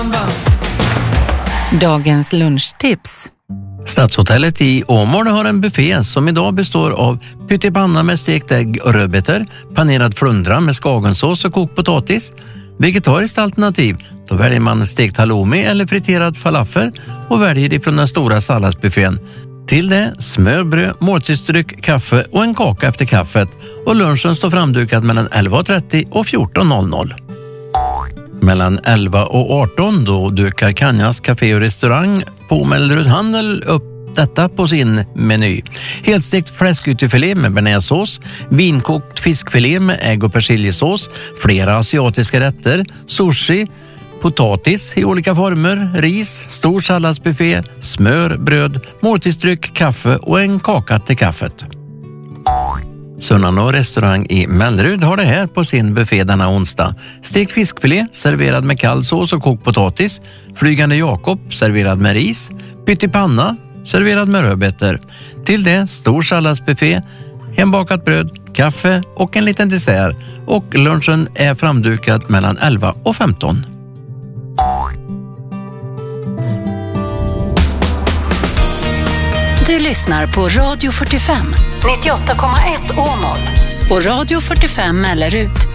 Dagens lunchtips. Stadshotellet i Åmål har en buffé som idag består av pyttipanna med stekt ägg och rödbetor, panerad flundra med skagensås och kokt potatis. Vegetariskt alternativ, då väljer man stekt halloumi eller friterad falafel och väljer ifrån den stora salladsbuffén. Till det smörbröd, måltidsdryck, kaffe och en kaka efter kaffet, och lunchen står framdukad mellan 11.30 och 14.00. Mellan 11 och 18 då dukar Kanjas café och restaurang på Mellerud Handel upp detta på sin meny. Helstekt fläskytterfilé med bearnaisesås, vinkokt fiskfilé med ägg- och persiljesås, flera asiatiska rätter, sushi, potatis i olika former, ris, stor salladsbuffé, smör, bröd, måltidsdryck, kaffe och en kaka till kaffet. Sunnanå restaurang i Mellerud har det här på sin buffé denna onsdag. Stekt fiskfilé serverad med kall sås och kokt potatis, flygande Jakob serverad med ris, pyttipanna serverad med rödbetor. Till det stor salladsbuffé, hembakat bröd, kaffe och en liten dessert, och lunchen är framdukad mellan 11 och 15. Du lyssnar på Radio 45, 98,1 Åmål och Radio 45 Mellerud.